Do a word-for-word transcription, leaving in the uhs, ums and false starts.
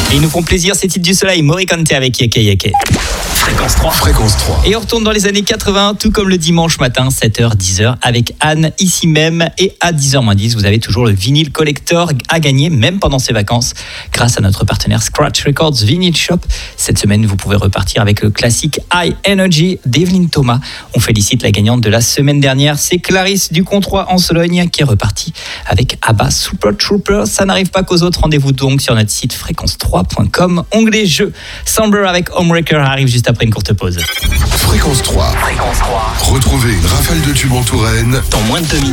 Et ils nous font plaisir, ces titres du soleil, Morricone avec Yeke Yeke. Fréquence trois. Fréquence trois. Et on retourne dans les années quatre-vingts, tout comme le dimanche matin, sept heures, dix heures, avec Anne, ici même. Et à dix heures moins dix, vous avez toujours le vinyle collector à gagner, même pendant ces vacances, grâce à notre partenaire Scratch Records Vinyl Shop. Cette semaine, vous pouvez repartir avec le classique High Energy d'Evelyn Thomas. On félicite la gagnante de la semaine dernière, c'est Clarisse du Comtois en Sologne, qui est repartie avec ABBA Super Trooper. Ça n'arrive pas qu'aux autres. Rendez-vous donc sur notre site fréquence trois point com, onglet jeux. Somber avec Homewrecker arrive juste après une courte pause. Fréquence trois. Fréquence trois. Retrouvez une rafale de tubes en Touraine Dans moins de deux minutes.